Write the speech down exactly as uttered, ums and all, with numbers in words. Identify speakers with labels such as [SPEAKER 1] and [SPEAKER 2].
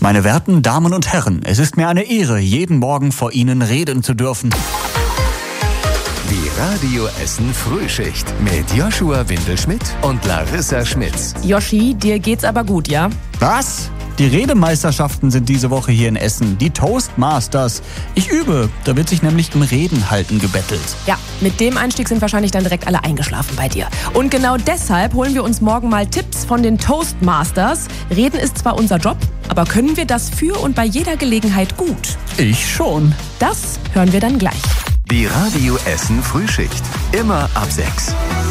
[SPEAKER 1] Meine werten Damen und Herren, es ist mir eine Ehre, jeden Morgen vor Ihnen reden zu dürfen.
[SPEAKER 2] Die Radio Essen Frühschicht mit Joshua Windelschmidt und Larissa Schmitz.
[SPEAKER 3] Joshi, dir geht's aber gut, ja?
[SPEAKER 1] Was? Die Redemeisterschaften sind diese Woche hier in Essen, die Toastmasters. Ich übe, da wird sich nämlich im Reden halten gebettelt.
[SPEAKER 3] Ja, mit dem Einstieg sind wahrscheinlich dann direkt alle eingeschlafen bei dir. Und genau deshalb holen wir uns morgen mal Tipps von den Toastmasters. Reden ist zwar unser Job, aber können wir das für und bei jeder Gelegenheit gut?
[SPEAKER 1] Ich schon.
[SPEAKER 3] Das hören wir dann gleich.
[SPEAKER 2] Die Radio Essen Frühschicht. Immer ab sechs.